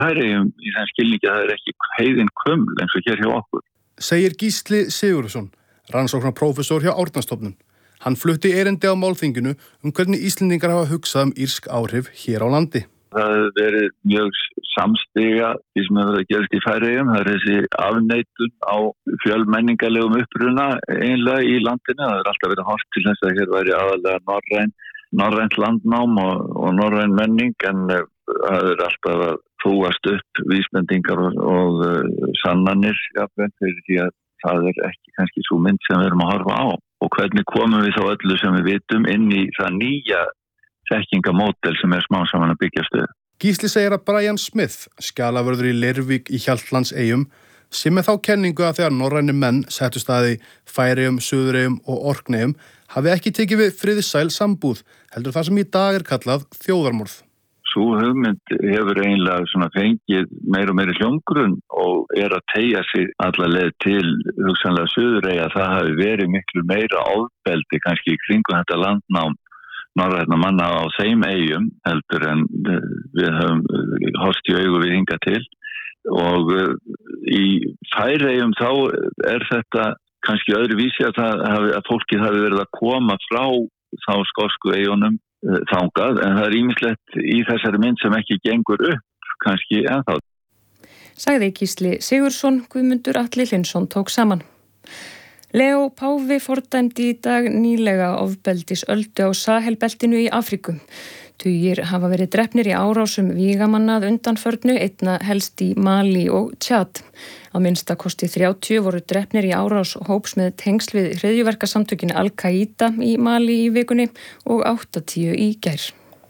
Færeyjum í þeim skilningi að það ekki heiðin kuml eins og hér hjá okkur. Segir Gísli Sigurðsson, rannsóknarprófessor hjá Árnastofnun. Hann flutti erindi á málþinginu hvernig Íslendingar hafa hugsað írsk áhrif hér á landi. Það hefur verið mjög samstiga því sem hefur verið að gerast í Færeyjum. Það þessi afneitun á fjölmenningarlegum uppruna einlega í landinu. Það alltaf verið horft til þess að hér væri aðalega norrænt landnám og norræn menning, en það alltaf að þúast upp vísbendingar og sannanir fyrir því að það ekki kannski svo mynd sem við erum að horfa á. Og hvernig komum við þá öllu sem við vitum inn í það nýja þekkingamódel sem smá saman að byggja stöð. Gísli segir að Brian Smith, skjalavörður í Leirvík í Hjaltlandseyjum, sem með þá kenningu að þegar norræni menn settu staði Færeyjum, Suðureyjum og Orkneyjum hafi ekki tekið við friðsæl sambúð, heldur það sem í dag kallað þjóðarmorð. Sú hugmynd hefur eiginlega fengið meira og meiri hljómgrunn og að teygja sig alla leið til hugsanlega Suðureyja. Það hafi verið miklu meira ofbeldi kannski í kringum þetta landnám norrænna manna á þeim eyjum heldur en við höfum horfst í augu við hingað til. Og í Færeyjum þá þetta kannski öðruvísi að fólkið hafi verið að koma frá þá skosku eyjunum þangað, en það ýmislegt í þessari mynd sem ekki gengur upp kannski ennþá. Sagði Gísli Sigurðsson, Guðmundur Atli Hlynsson tók saman. Leo Páfi fordæmdi í dag nýlega ofbeldisöldu á Sahelbeltinu í Afríku. Tugir hafa verið drepnir í árásum vígamanna að undanförnu, einna helst í Mali og Tjad. Á minnsta kosti 30 voru drepnir í árás hóps með tengsl við hryðjuverkasamtökin Al-Qaida í Mali í vikunni og 80 í gær.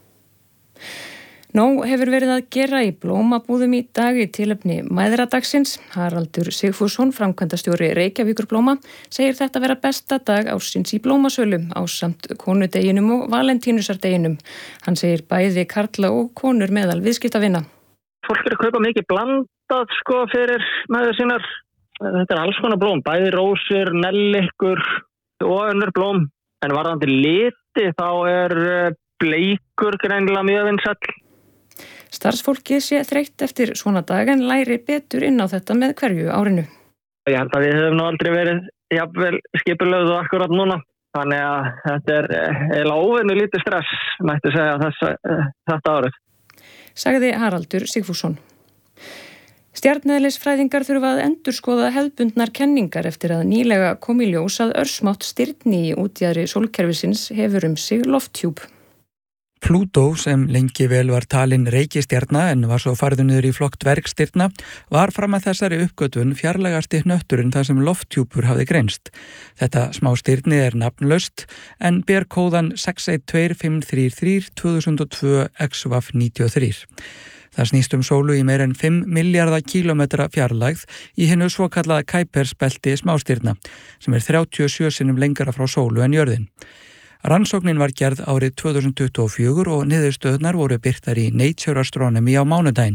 Nóg hefur verið að gera í blómabúðum í dag í tilefni mæðradagsins. Haraldur Sigfússon, framkvæmdastjóri Reykjavíkur blóma, segir þetta vera besta dag ársins í blómasölu ásamt konudeginum og valentínusardeginum. Hann segir bæði karla og konur meðal viðskiptavina. Fólk að kaupa mikið blandað fyrir mæður sínar. Þetta alls konar blóm, bæði rósir, nellikur og önnur blóm. En varðandi liti þá bleikur greinilega mjög vinsæll. Starfsfólkið sé þreytt eftir svona dag en læri betur inn á þetta með hverju árinu. Ég held að við höfum aldrei verið jafnvel skipulögð og akkurat núna. Þannig að þetta eiginlega óvenju lítið stress, mætti segja þetta árið. Sagði Haraldur Sigfússon. Stjarneðlisfræðingar þurfa að endurskoða hefðbundnar kenningar eftir að nýlega kom í ljós að örsmátt stirni í útjaðri sólkerfisins hefur sig lofthjúp. Plútó, sem lengi vel var talin reikistjarna en var svo færður niður í flokk dvergstirna, var fram að þessari uppgötvun fjarlægasti hnötturinn þar sem lofthjúpur hafði greinst. Þetta smá stirni nafnlaust en ber kóðan 612533 2002 XVAF93. Það snýst sólu í meir en 5 milliarda kílómetra fjarlægð í hinu svokallaða Kuipersbelti smástirna, sem 37 sinnum lengra frá sólu en jörðin. Rannsóknin var gerð árið 2024 og niðurstöðnar voru birtar í Nature Astronomy á mánudaginn.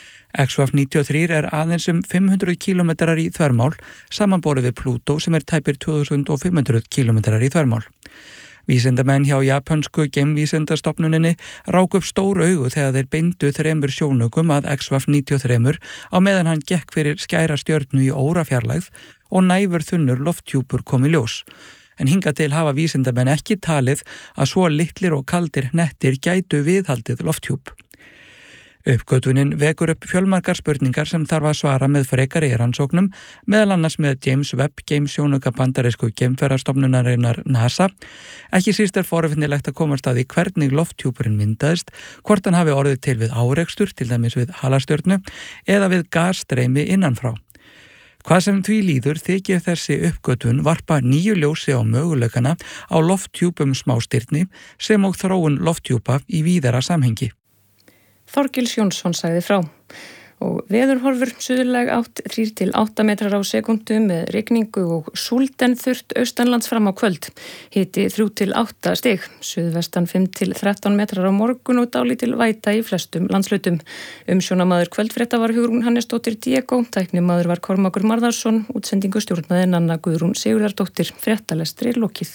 XVAF93 aðeins 500 kilometrar í þvermál, samanborið við Plútó sem tæpir 2500 kilometrar í þvermál. Vísindamenn hjá japönsku geimvísindastofnuninni ráku upp stór augu þegar þeir beindu 3 sjónaugum að XVAF93 á meðan hann gekk fyrir skæra stjörnu í órafjarlægð og næfur þunnur lofthjúpur kom í ljós. En hingað til hafa vísindamenn ekki talið að svo litlir og kaldir hnettir gætu viðhaldið lofthjúp. Uppgötvunin vekur upp fjölmargar spurningar sem þarf að svara með frekari rannsóknum, meðal annars með James Webb geimsjónauka bandarísku geimferðastofnunarinnar NASA. Ekki síst forvitnilegt að komast að því hvernig lofthjúpurinn myndaðist, hvort hann hafi orðið til við árekstur, til dæmis við halastjörnu, eða við gasstreymi innanfrá. Hvað sem því líður þykir þessi uppgötvun varpa nýju ljósi á möguleikana á lofthjúpum smástirni sem og þróun lofthjúpa í víðara samhengi. Þorgils Jónsson sagði frá. Og veðurhorfur suðlæg átt 3-8 metrar á sekundu með rigningu og súld en þurrt austanlands fram á kvöld. Hiti 3-8 stig, suðvestan 5-13 metrar á morgun og dálítil væta í flestum landshlutum. Umsjónamaður kvöldfrétta var Hugrún Hannesdóttir Diego, tæknimaður var Kormákur Marðarsson, útsendingu stjórnaði Nanna Guðrún Sigurðardóttir, fréttalestri lokið.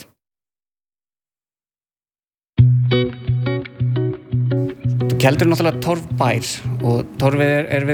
Keldur náttúrulega torfbær og torfið við